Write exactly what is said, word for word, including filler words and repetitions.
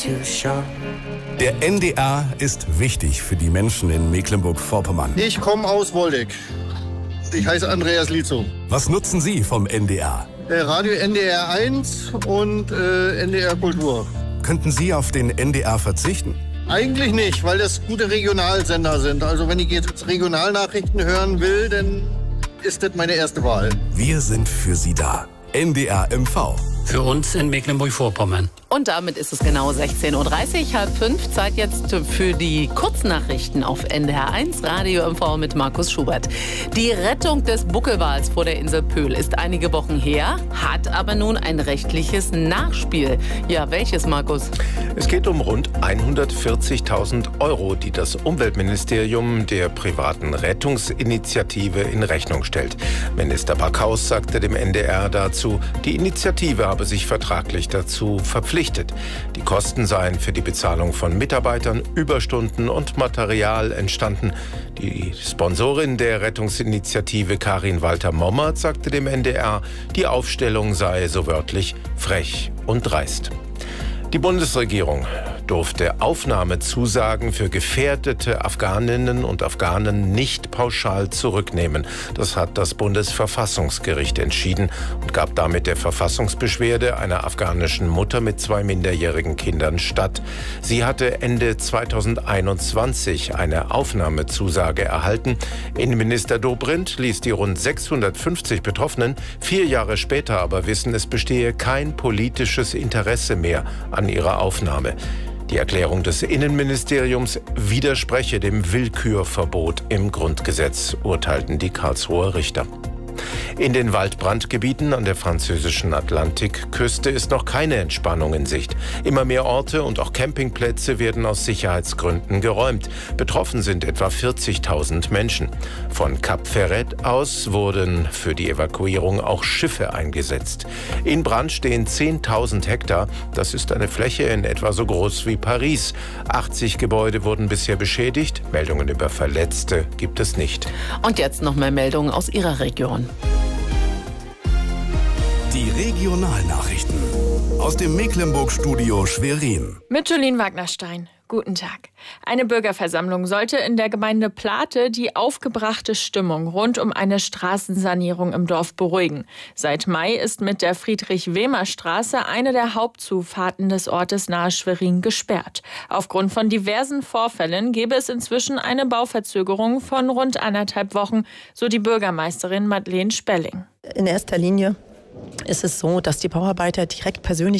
Der N D R ist wichtig für die Menschen in Mecklenburg-Vorpommern. Ich komme aus Woldeck. Ich heiße Andreas Lietzow. Was nutzen Sie vom N D R? Äh, Radio N D R eins und äh, N D R Kultur. Könnten Sie auf den N D R verzichten? Eigentlich nicht, weil das gute Regionalsender sind. Also wenn ich jetzt Regionalnachrichten hören will, dann ist das meine erste Wahl. Wir sind für Sie da. N D R M V. Für uns in Mecklenburg-Vorpommern. Und damit ist es genau sechzehn Uhr dreißig, halb fünf. Zeit jetzt für die Kurznachrichten auf N D R eins, Radio M V mit Markus Schubert. Die Rettung des Buckelwals vor der Insel Pöhl ist einige Wochen her, hat aber nun ein rechtliches Nachspiel. Ja, welches, Markus? Es geht um rund hundertvierzigtausend Euro, die das Umweltministerium der privaten Rettungsinitiative in Rechnung stellt. Minister Backhaus sagte dem N D R dazu, die Initiative habe sich vertraglich dazu verpflichtet. Die Kosten seien für die Bezahlung von Mitarbeitern, Überstunden und Material entstanden. Die Sponsorin der Rettungsinitiative, Karin Walter-Mommert, sagte dem N D R, die Aufstellung sei so wörtlich frech und dreist. Die Bundesregierung durfte Aufnahmezusagen für gefährdete Afghaninnen und Afghanen nicht pauschal zurücknehmen. Das hat das Bundesverfassungsgericht entschieden und gab damit der Verfassungsbeschwerde einer afghanischen Mutter mit zwei minderjährigen Kindern statt. Sie hatte Ende zweitausendeinundzwanzig eine Aufnahmezusage erhalten. Innenminister Dobrindt ließ die rund sechshundertfünfzig Betroffenen vier Jahre später aber wissen, es bestehe kein politisches Interesse mehr an ihrer Aufnahme. Die Erklärung des Innenministeriums widerspreche dem Willkürverbot im Grundgesetz, urteilten die Karlsruher Richter. In den Waldbrandgebieten an der französischen Atlantikküste ist noch keine Entspannung in Sicht. Immer mehr Orte und auch Campingplätze werden aus Sicherheitsgründen geräumt. Betroffen sind etwa vierzigtausend Menschen. Von Kap Ferret aus wurden für die Evakuierung auch Schiffe eingesetzt. In Brand stehen zehntausend Hektar. Das ist eine Fläche in etwa so groß wie Paris. achtzig Gebäude wurden bisher beschädigt. Meldungen über Verletzte gibt es nicht. Und jetzt noch mehr Meldungen aus Ihrer Region. Die Regionalnachrichten aus dem Mecklenburg-Studio Schwerin. Mit Jolien Wagnerstein. Guten Tag. Eine Bürgerversammlung sollte in der Gemeinde Plate die aufgebrachte Stimmung rund um eine Straßensanierung im Dorf beruhigen. Seit Mai ist mit der Friedrich-Wehmer-Straße eine der Hauptzufahrten des Ortes nahe Schwerin gesperrt. Aufgrund von diversen Vorfällen gäbe es inzwischen eine Bauverzögerung von rund anderthalb Wochen, so die Bürgermeisterin Madeleine Spelling. In erster Linie ist es so, dass die Bauarbeiter direkt persönlich